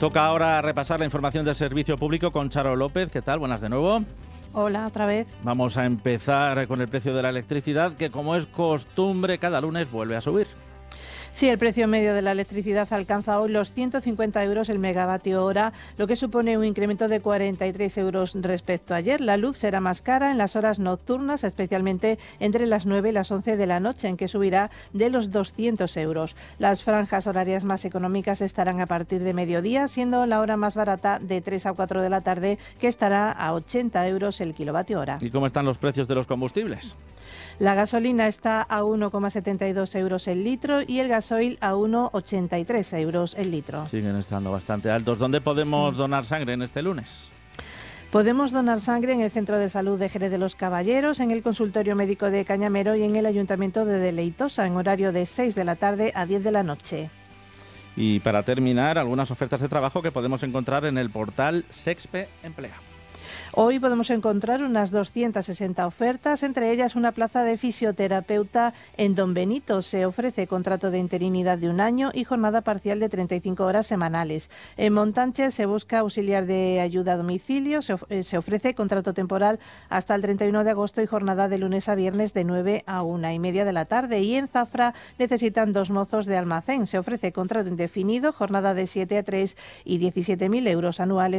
Toca ahora repasar la información del servicio público con Charo López. ¿Qué tal? Buenas de nuevo. Hola, otra vez. Vamos a empezar con el precio de la electricidad, que como es costumbre, cada lunes vuelve a subir. Sí, el precio medio de la electricidad alcanza hoy los 150 euros el megavatio hora, lo que supone un incremento de 43 euros respecto a ayer. La luz será más cara en las horas nocturnas, especialmente entre las 9 y las 11 de la noche, en que subirá de los 200 euros. Las franjas horarias más económicas estarán a partir de mediodía, siendo la hora más barata de 3 a 4 de la tarde, que estará a 80 euros el kilovatio hora. ¿Y cómo están los precios de los combustibles? La gasolina está a 1,72 euros el litro y el gasoil a 1,83 euros el litro. Siguen estando bastante altos. ¿Dónde podemos donar sangre en este lunes? Podemos donar sangre en el Centro de Salud de Jerez de los Caballeros, en el Consultorio Médico de Cañamero y en el Ayuntamiento de Deleitosa, en horario de 6 de la tarde a 10 de la noche. Y para terminar, algunas ofertas de trabajo que podemos encontrar en el portal Sexpe Emplea. Hoy podemos encontrar unas 260 ofertas, entre ellas una plaza de fisioterapeuta en Don Benito. Se ofrece contrato de interinidad de 1 año y jornada parcial de 35 horas semanales. En Montánchez se busca auxiliar de ayuda a domicilio. Se ofrece contrato temporal hasta el 31 de agosto y jornada de lunes a viernes de 9 a 1:30 de la tarde. Y en Zafra necesitan 2 mozos de almacén. Se ofrece contrato indefinido, jornada de 7 a 3 y 17.000 euros anuales.